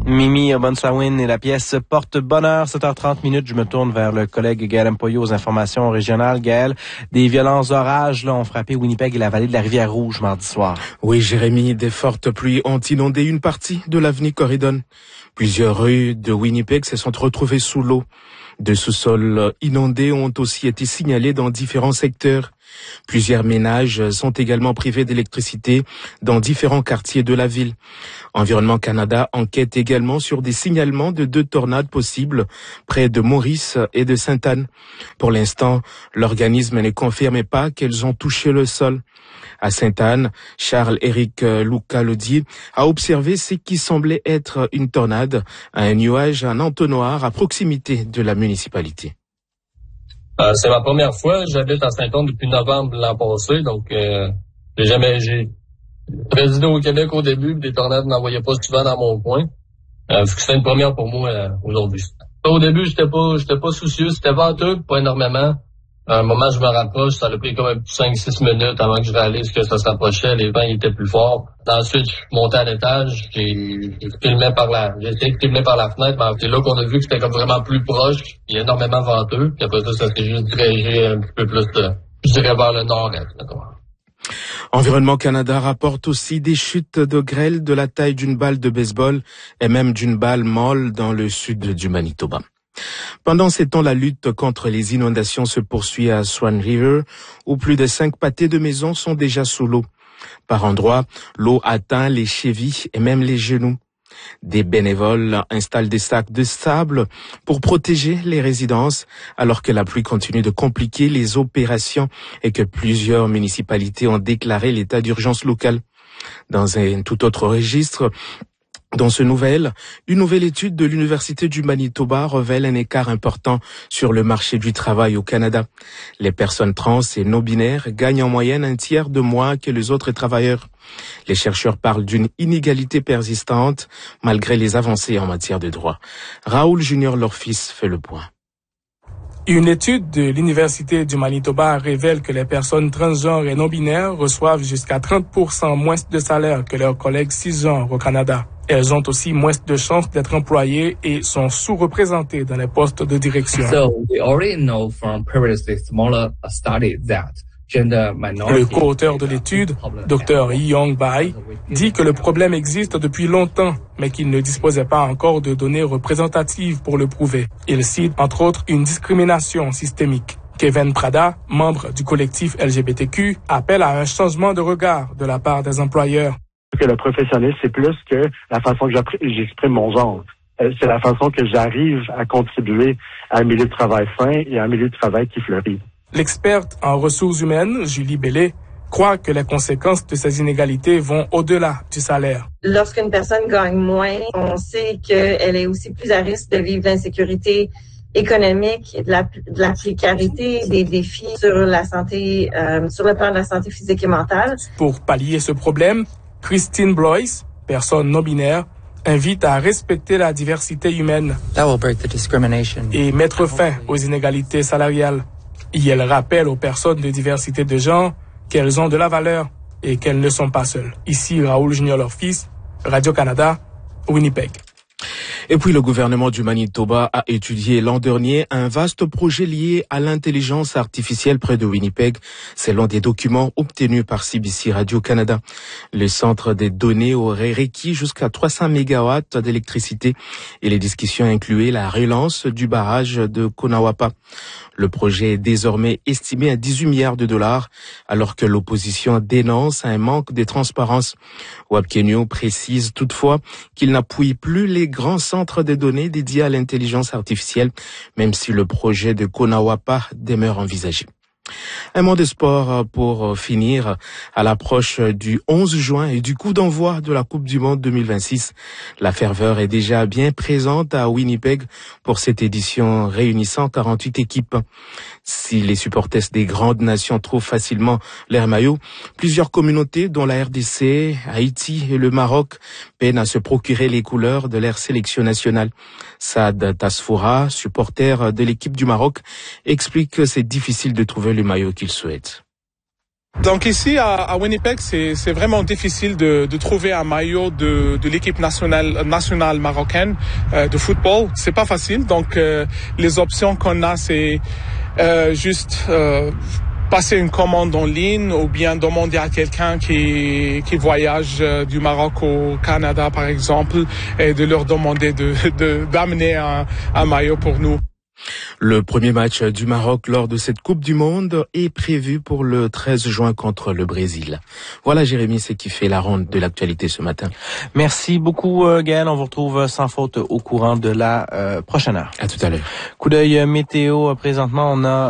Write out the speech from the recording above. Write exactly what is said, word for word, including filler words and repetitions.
Mimi Bonsawin et la pièce Porte Bonheur, sept heures trente minutes. Je me tourne vers le collègue Gaël Empoyo aux informations régionales. Gaël, des violents orages là, ont frappé Winnipeg et la vallée de la Rivière-Rouge mardi soir. Oui, Jérémy, des fortes pluies ont inondé une partie de l'avenue Corridon. Plusieurs rues de Winnipeg se sont retrouvées sous l'eau. Des sous-sols inondés ont aussi été signalés dans différents secteurs. Plusieurs ménages sont également privés d'électricité dans différents quartiers de la ville. Environnement Canada enquête également sur des signalements de deux tornades possibles près de Maurice et de Sainte-Anne. Pour l'instant, l'organisme ne confirme pas qu'elles ont touché le sol. À Sainte-Anne, Charles-Éric Lucalodi a observé ce qui semblait être une tornade, un nuage, un entonnoir à proximité de la municipalité. Euh, c'est ma première fois. J'habite à Sainte-Anne depuis novembre l'an passé, donc euh, j'ai jamais j'ai résidé au Québec au début, des tornades n'en voyais pas souvent dans mon coin. Euh, c'est une première pour moi euh, aujourd'hui. Au début, j'étais pas j'étais pas soucieux, c'était venteux, pas énormément. À un moment, je me rapproche, ça a pris comme un cinq six minutes avant que je réalise que ça s'approchait, les vents étaient plus forts. Ensuite, je suis monté à l'étage, j'ai, j'ai filmé par la, j'ai essayé de filmer par la fenêtre, mais c'est là qu'on a vu que c'était comme vraiment plus proche, il y a énormément venteux, puis après ça, ça s'est juste dirigé un petit peu plus, de, je dirais vers le nord-est, maintenant. Environnement Canada rapporte aussi des chutes de grêle de la taille d'une balle de baseball et même d'une balle molle dans le sud du Manitoba. Pendant ces temps, la lutte contre les inondations se poursuit à Swan River, où plus de cinq pâtés de maisons sont déjà sous l'eau. Par endroits, l'eau atteint les chevilles et même les genoux. Des bénévoles installent des sacs de sable pour protéger les résidences, alors que la pluie continue de compliquer les opérations et que plusieurs municipalités ont déclaré l'état d'urgence local. Dans un tout autre registre, Dans ce nouvel, une nouvelle étude de l'Université du Manitoba révèle un écart important sur le marché du travail au Canada. Les personnes trans et non-binaires gagnent en moyenne un tiers de moins que les autres travailleurs. Les chercheurs parlent d'une inégalité persistante malgré les avancées en matière de droit. Raoul Junior Lorfis fait le point. Une étude de l'Université du Manitoba révèle que les personnes transgenres et non-binaires reçoivent jusqu'à trente pour cent moins de salaire que leurs collègues cisgenres au Canada. Elles ont aussi moins de chances d'être employées et sont sous-représentées dans les postes de direction. So we already know from previously smaller studies that gender minority. Le co-auteur de l'étude, Docteur Yong Bai, dit que le problème existe depuis longtemps, mais qu'il ne disposait pas encore de données représentatives pour le prouver. Il cite, entre autres, une discrimination systémique. Kevin Prada, membre du collectif L G B T Q, appelle à un changement de regard de la part des employeurs. Que le professionnel, c'est plus que la façon que j'exprime mon genre. C'est la façon que j'arrive à contribuer à un milieu de travail sain et à un milieu de travail qui fleurit. L'experte en ressources humaines, Julie Bellé, croit que les conséquences de ces inégalités vont au-delà du salaire. Lorsqu'une personne gagne moins, on sait qu'elle est aussi plus à risque de vivre l'insécurité économique, de la, de la précarité, des défis sur la santé, euh, sur le plan de la santé physique et mentale. Pour pallier ce problème, Christine Blois, personne non-binaire, invite à respecter la diversité humaine et mettre fin aux inégalités salariales. Et elle rappelle aux personnes de diversité de genre qu'elles ont de la valeur et qu'elles ne sont pas seules. Ici, Raoul Junior Lorfis, Radio-Canada, Winnipeg. Et puis le gouvernement du Manitoba a étudié l'an dernier un vaste projet lié à l'intelligence artificielle près de Winnipeg, selon des documents obtenus par C B C Radio-Canada. Le centre des données aurait requis jusqu'à trois cents mégawatts d'électricité et les discussions incluaient la relance du barrage de Konawapa. Le projet est désormais estimé à dix-huit milliards de dollars, alors que l'opposition dénonce un manque de transparence. Webkenio précise toutefois qu'il n'appuie plus les grands centres de données dédiés à l'intelligence artificielle, même si le projet de Konawapa demeure envisagé. Un mot de sport pour finir. À l'approche du onze juin et du coup d'envoi de la Coupe du Monde deux mille vingt-six, la ferveur est déjà bien présente à Winnipeg pour cette édition réunissant quarante-huit équipes. Si les supporters des grandes nations trouvent facilement leur maillot, plusieurs communautés dont la R D C, Haïti et le Maroc peinent à se procurer les couleurs de leur sélection nationale. Saad Tasfoura, supporter de l'équipe du Maroc, explique que c'est difficile de trouver le maillot qu'il souhaite. Donc ici à, à Winnipeg, c'est, c'est vraiment difficile de, de trouver un maillot de, de l'équipe nationale nationale marocaine euh, de football. C'est pas facile. Donc euh, les options qu'on a, c'est euh, juste euh, passer une commande en ligne ou bien demander à quelqu'un qui qui voyage euh, du Maroc au Canada par exemple et de leur demander de, de d'amener un, un maillot pour nous. Le premier match du Maroc lors de cette Coupe du Monde est prévu pour le treize juin contre le Brésil. Voilà Jérémy, c'est qui fait la ronde de l'actualité ce matin. Merci beaucoup Gaël, on vous retrouve sans faute au courant de la euh, prochaine heure. À tout à l'heure. Coup d'œil météo, présentement on a